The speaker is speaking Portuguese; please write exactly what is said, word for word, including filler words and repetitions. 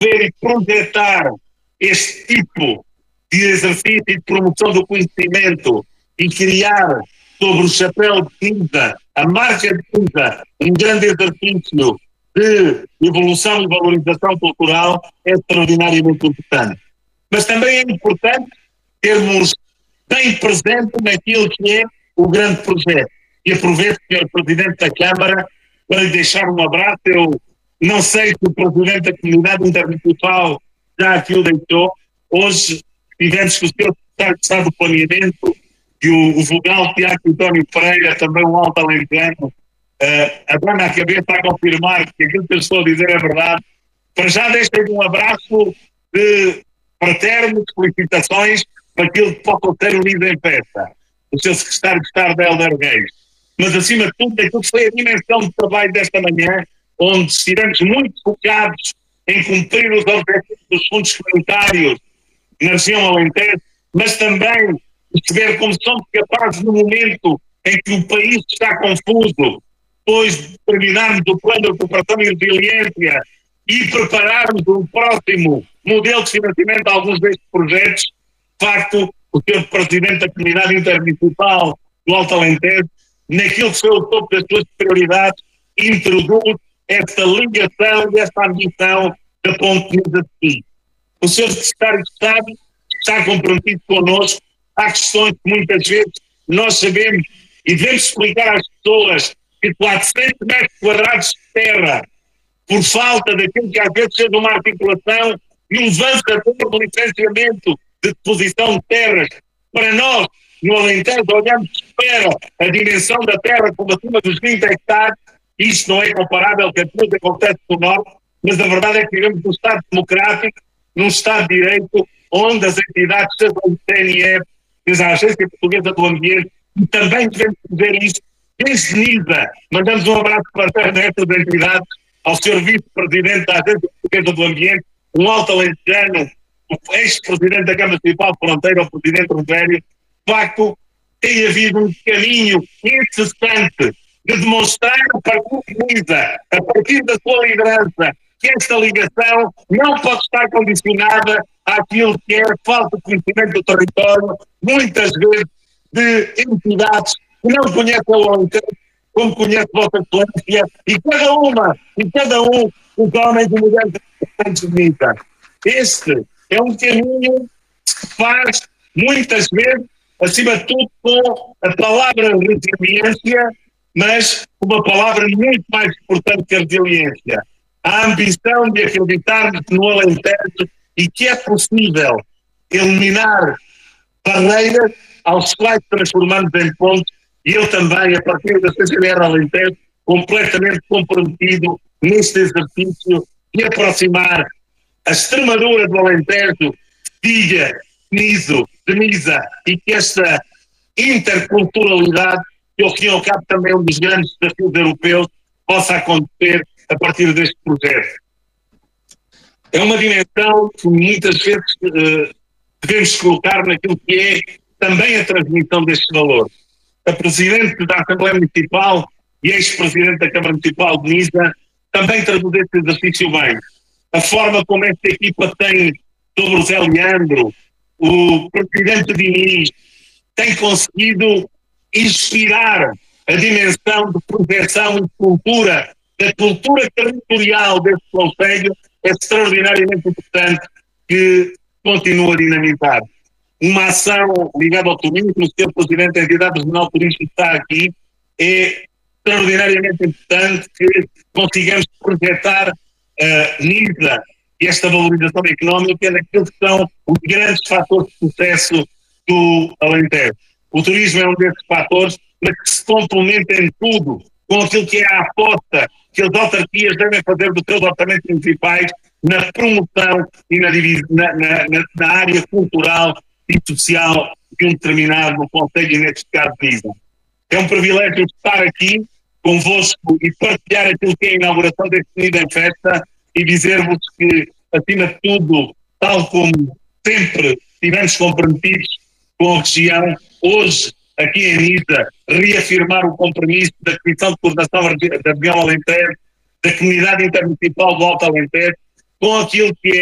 ver e projetar este tipo de exercício e de promoção do conhecimento e criar sobre o chapéu de cinza, a marca de cinza, um grande exercício de evolução e valorização cultural é extraordinariamente importante. Mas também é importante termos bem presente naquilo que é o grande projeto. E aproveito, senhor Presidente da Câmara, para lhe deixar um abraço. Eu não sei se o Presidente da Comunidade Intermunicipal já aqui o deixou. Hoje tivemos com o senhor Secretário de Estado do Planeamento e o, o vogal Tiago António Pereira, também um alto alentejano, uh, a dona à cabeça a confirmar que aquilo que eu estou a dizer é verdade. Para já deixo-lhe um abraço de fraterno, de felicitações para aquilo que possa ser unido em festa. O seu Secretário de Estado de Hélder Reis. Mas, acima de tudo, aquilo que foi a dimensão de trabalho desta manhã, onde estivemos muito focados em cumprir os objetivos dos fundos comunitários na região Alentejo, mas também perceber como somos capazes, no momento em que o país está confuso, depois de terminarmos o plano de recuperação e resiliência e prepararmos o próximo modelo de financiamento de alguns destes projetos. De facto, o senhor Presidente da Comunidade Intermunicipal do Alto Alentejo, naquilo que foi o topo das suas prioridades, introduz esta ligação e esta ambição da Ponte Nisa de Sim. O senhor Secretário de Estado está comprometido connosco. Há questões que muitas vezes nós sabemos e devemos explicar às pessoas que quatrocentos metros quadrados de terra, por falta daquilo que às vezes seja uma articulação e um levantador do licenciamento de deposição de terras, para nós, no Alentejo, olhamos de espera a dimensão da terra como acima dos vinte hectares. Isto não é comparável com aquilo que acontece no Norte, mas a verdade é que vivemos num Estado democrático, num Estado de Direito, onde as entidades, seja o C N F, seja a Agência Portuguesa do Ambiente, e também devemos fazer isto desde Nisa. Mandamos um abraço para estas entidades, ao senhor Vice-Presidente da Agência Portuguesa do Ambiente, um alto alentejano, o ex-Presidente da Câmara Municipal de Fronteira, o Presidente Rogério. De facto, tem havido um caminho incessante de demonstrar para a Nisa, a partir da sua liderança, que esta ligação não pode estar condicionada àquilo que é a falta de conhecimento do território, muitas vezes de entidades que não conhecem o Alentejo, como conhece Vossa Excelência, e cada uma, e cada um, os homens e mulheres importantes de Nisa. Este é um caminho que se faz, muitas vezes, acima de tudo, com a palavra resiliência, mas uma palavra muito mais importante que a resiliência. A ambição de acreditarmos no Alentejo e que é possível eliminar barreiras aos quais transformamos em pontos, e eu também, a partir da C G B R Alentejo, completamente comprometido neste exercício de aproximar a Extremadura do Alentejo, Ilha, Niso, de Nisa, e que esta interculturalidade, que ao fim e ao cabo também é um dos grandes desafios europeus, possa acontecer a partir deste projeto. É uma dimensão que muitas vezes uh, devemos colocar naquilo que é também a transmissão destes valores. A Presidente da Assembleia Municipal e ex-Presidente da Câmara Municipal de Nisa também traduz este exercício bem. A forma como esta equipa tem, sobre o Zé Leandro, o Presidente Diniz, tem conseguido inspirar a dimensão de projeção e de cultura, da cultura territorial deste concelho, é extraordinariamente importante que continue a dinamizar. Uma ação ligada ao turismo, o senhor Presidente da Entidade Regional Turística está aqui, é extraordinariamente importante que consigamos projetar uh, Nisa e esta valorização económica naquilo que são os grandes fatores de sucesso do Alentejo. O turismo é um desses fatores, mas que se complementa em tudo com aquilo que é a aposta que as autarquias devem fazer dos seus orçamentos municipais na promoção e na, na, na, na área cultural e social de um determinado concelho, neste caso Nisa. É um privilégio estar aqui convosco e partilhar aquilo que é a inauguração deste Nisa em Festa e dizer-vos que, acima de tudo, tal como sempre estivemos comprometidos com a região, hoje, aqui em Nisa, reafirmar o compromisso da Comissão de Coordenação da Região Alentejo, da Comunidade Intermunicipal do Alto Alentejo, com aquilo que